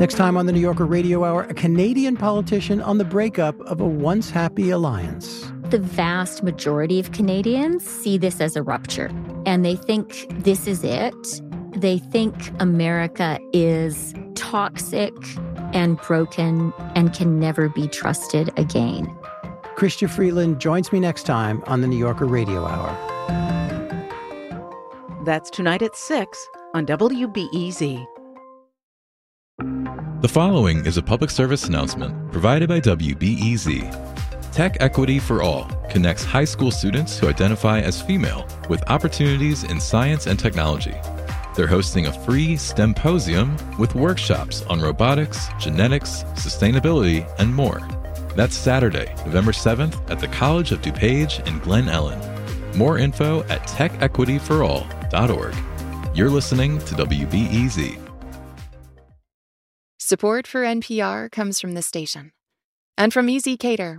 Next time on the New Yorker Radio Hour, a Canadian politician on the breakup of a once happy alliance. The vast majority of Canadians see this as a rupture, and they think this is it. They think America is toxic and broken and can never be trusted again. Chrystia Freeland joins me next time on the New Yorker Radio Hour. That's tonight at 6 on WBEZ. The following is a public service announcement provided by WBEZ. Tech Equity for All connects high school students who identify as female with opportunities in science and technology. They're hosting a free STEMposium with workshops on robotics, genetics, sustainability, and more. That's Saturday, November 7th at the College of DuPage in Glen Ellen. More info at techequityforall.org. You're listening to WBEZ. Support for NPR comes from this station and from ezCater.